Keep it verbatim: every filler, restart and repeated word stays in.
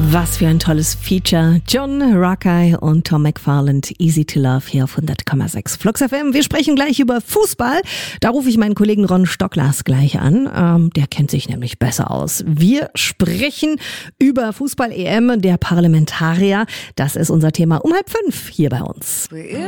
Was für ein tolles Feature. John Rakei und Tom McFarland, Easy to Love hier auf hundert Komma sechs Flux F M. Wir sprechen gleich über Fußball. Da rufe ich meinen Kollegen Ron Stocklas gleich an. Ähm, der kennt sich nämlich besser aus. Wir sprechen über Fußball-E M der Parlamentarier. Das ist unser Thema um halb fünf hier bei uns.